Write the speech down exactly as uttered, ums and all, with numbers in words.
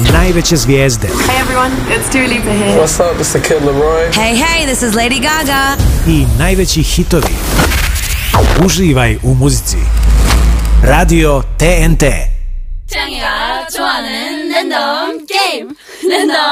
najveće zvijezde. Hey everyone, it's Dua Lipa here. What's up, it's the Kid Laroi. Hey, hey, this is Lady Gaga. I najveći hitovi. Uživaj u muzici. Radio T N T. 짱이가 좋아하는 랜덤 게임 랜덤